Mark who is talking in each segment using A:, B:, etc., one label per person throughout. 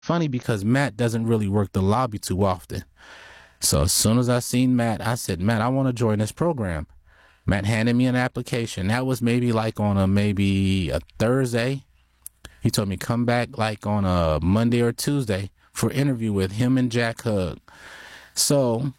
A: funny because Matt doesn't really work the lobby too often. So as soon as I seen Matt, I said, Matt, I want to join this program. Matt handed me an application. That was maybe like on maybe a Thursday. He told me come back like on a Monday or Tuesday for interview with him and Jack Hug. So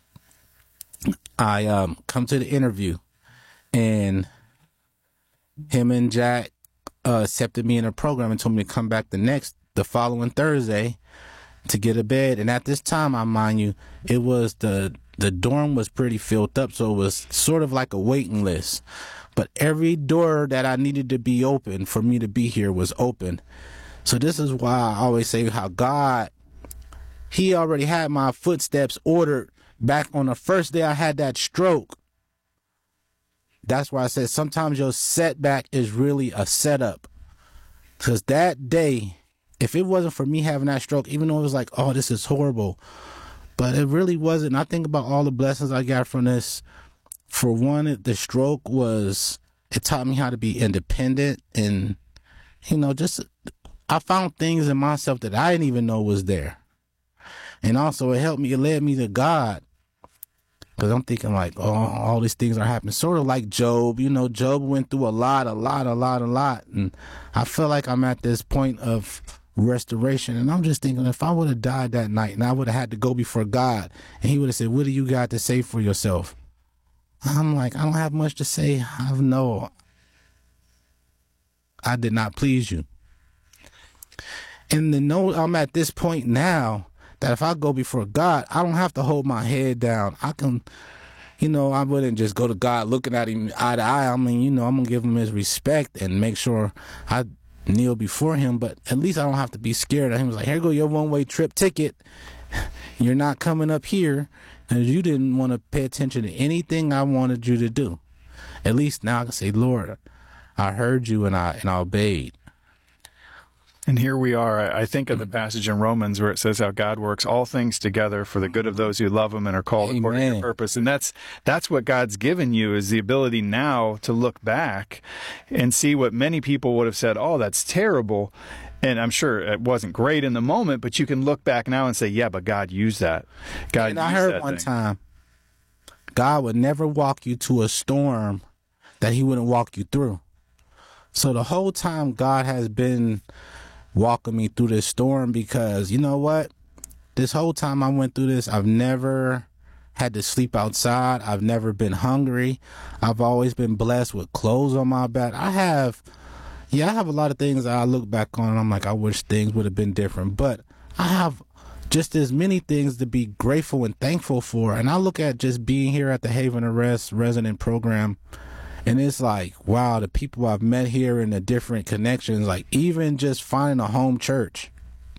A: I come to the interview, and him and Jack accepted me in a program and told me to come back the following Thursday to get a bed. And at this time, I mind you, it was the dorm was pretty filled up, so it was sort of like a waiting list. But every door that I needed to be open for me to be here was open. So this is why I always say how God, he already had my footsteps ordered back on the first day I had that stroke. That's why I said sometimes your setback is really a setup. Because that day, if it wasn't for me having that stroke, even though it was like, oh, this is horrible, but it really wasn't. I think about all the blessings I got from this. For one, the stroke it taught me how to be independent, and, just, I found things in myself that I didn't even know was there. And also it led me to God. Because I'm thinking like, oh, all these things are happening. Sort of like Job. Job went through a lot. And I feel like I'm at this point of restoration. And I'm just thinking, if I would have died that night and I would have had to go before God, and he would have said, what do you got to say for yourself? I'm like, I don't have much to say. I did not please you. And I'm at this point now that if I go before God, I don't have to hold my head down. I can, I wouldn't just go to God looking at him eye to eye. I mean, I'm going to give him his respect and make sure I kneel before him, but at least I don't have to be scared of him. He's like, here go your one-way trip ticket. You're not coming up here, and you didn't want to pay attention to anything I wanted you to do. At least now I can say, Lord, I heard you and I obeyed.
B: And here we are. I think of the passage in Romans where it says how God works all things together for the good of those who love him and are called according to your purpose. And that's what God's given you, is the ability now to look back and see what many people would have said, oh, that's terrible. And I'm sure it wasn't great in the moment, but you can look back now and say, yeah, but God used that.
A: And I heard one time, God would never walk you to a storm that he wouldn't walk you through. So the whole time God has been walking me through this storm, because you know what? This whole time I went through this, I've never had to sleep outside. I've never been hungry. I've always been blessed with clothes on my back. I have a lot of things that I look back on and I'm like, I wish things would have been different, but I have just as many things to be grateful and thankful for. And I look at just being here at the Haven of Rest resident program, and it's like, wow, the people I've met here and the different connections, like even just finding a home church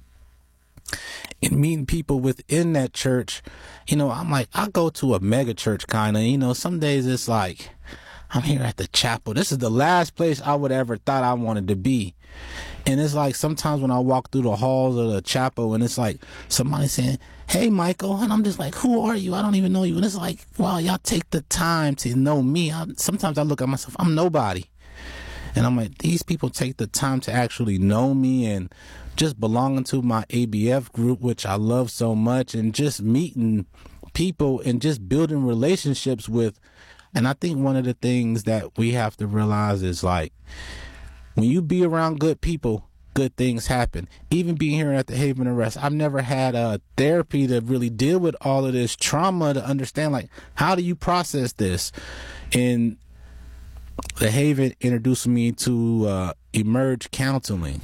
A: and meeting people within that church. I'm like, I go to a mega church kind of, some days it's like, I'm here at the chapel. This is the last place I would ever thought I wanted to be. And it's like sometimes when I walk through the halls of the chapel and it's like somebody saying, hey, Michael. And I'm just like, who are you? I don't even know you. And it's like, wow, y'all take the time to know me. Sometimes I look at myself, I'm nobody. And I'm like, these people take the time to actually know me and just belonging to my ABF group, which I love so much, and just meeting people and just building relationships with. And I think one of the things that we have to realize is like, when you be around good people, good things happen. Even being here at the Haven of Rest, I've never had a therapy to really deal with all of this trauma, to understand, like, how do you process this? And the Haven introduced me to Emerge Counseling.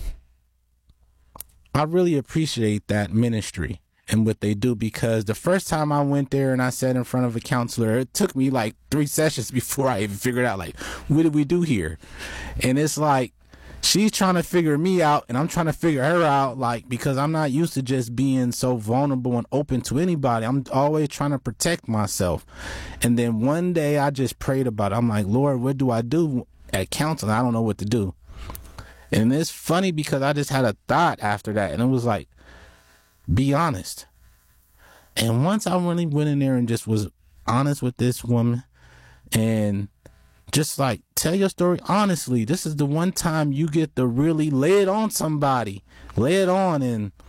A: I really appreciate that ministry and what they do, because the first time I went there and I sat in front of a counselor, it took me like 3 sessions before I even figured out, like, what did we do here? And it's like, she's trying to figure me out and I'm trying to figure her out, like, because I'm not used to just being so vulnerable and open to anybody. I'm always trying to protect myself. And then one day I just prayed about it. I'm like, Lord, what do I do at counseling? I don't know what to do. And it's funny because I just had a thought after that, and it was like, be honest. And once I really went in there and just was honest with this woman and just like, tell your story honestly. This is the one time you get to really lay it on somebody. Lay it on. And